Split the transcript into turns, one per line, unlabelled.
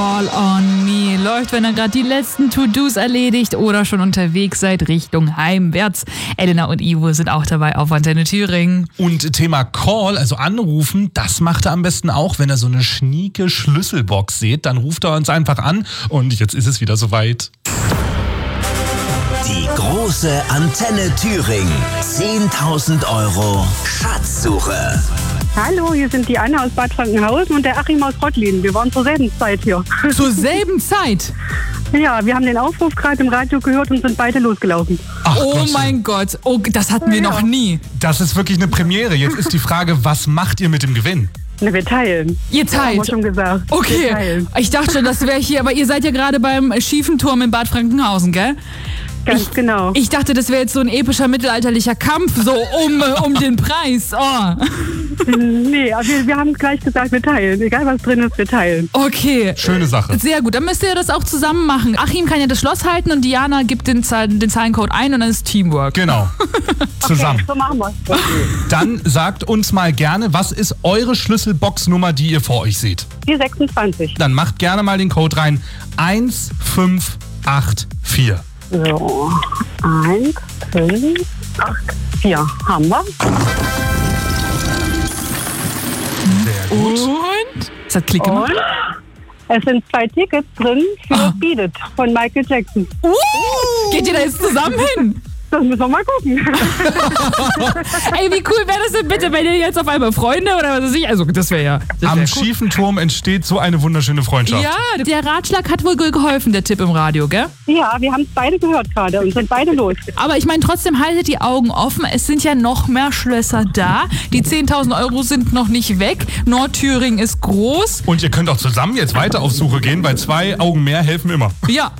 All on Me läuft, wenn ihr gerade die letzten To-Dos erledigt oder schon unterwegs seid Richtung heimwärts. Elena und Ivo sind auch dabei auf Antenne Thüringen.
Und Thema Call, also anrufen, das macht er am besten auch, wenn er so eine schnieke Schlüsselbox seht. Dann ruft er uns einfach an und jetzt ist es wieder soweit.
Die große Antenne Thüringen. 10.000 € Schatzsuche.
Hallo, hier sind die Anna aus Bad Frankenhausen und der Achim aus Rottlin. Wir waren zur selben Zeit hier.
Zur selben Zeit?
Ja, wir haben den Aufruf gerade im Radio gehört und sind beide losgelaufen.
Ach
Oh
Gott.
mein Gott, oh, das hatten wir noch nie.
Das ist wirklich eine Premiere. Jetzt ist die Frage, was macht ihr mit dem Gewinn?
Ne, wir teilen.
Ihr
Haben wir
teilt.
schon gesagt. Wir
Okay,
teilen.
ich dachte schon, das wäre hier, aber ihr seid ja gerade beim schiefen Turm in Bad Frankenhausen, gell?
Ganz genau.
Ich dachte, das wäre jetzt so ein epischer mittelalterlicher Kampf, so um den Preis. Oh.
Nee, aber wir haben gleich gesagt, wir teilen. Egal was drin ist, wir teilen.
Okay.
Schöne Sache.
Sehr gut, dann müsst ihr das auch zusammen machen. Achim kann ja das Schloss halten und Diana gibt den Zahlencode ein und dann ist Teamwork.
Genau. Zusammen.
So machen wir es.
Dann sagt uns mal gerne, was ist eure Schlüsselboxnummer, die ihr vor euch seht?
Die 26.
Dann macht gerne mal den Code rein. 1584.
So, 1, 5, 8, 4 haben wir.
Sehr gut.
Und? Das hat Klick gemacht.
Und es sind 2 Tickets drin für Beat It von Michael Jackson.
Geht ihr da jetzt zusammen hin?
Das müssen wir mal gucken.
Ey, wie cool wäre das denn bitte, wenn ihr jetzt auf einmal Freunde oder was weiß ich, also das wäre ja... das
Am
wär cool.
schiefen Turm entsteht so eine wunderschöne Freundschaft.
Ja, der Ratschlag hat wohl geholfen, der Tipp im Radio, gell?
Ja, wir haben es beide gehört gerade und sind beide los.
Aber ich meine, trotzdem haltet die Augen offen. Es sind ja noch mehr Schlösser da. Die 10.000 € sind noch nicht weg. Nordthüringen ist groß.
Und ihr könnt auch zusammen jetzt weiter auf Suche gehen, weil 2 Augen mehr helfen immer.
Ja,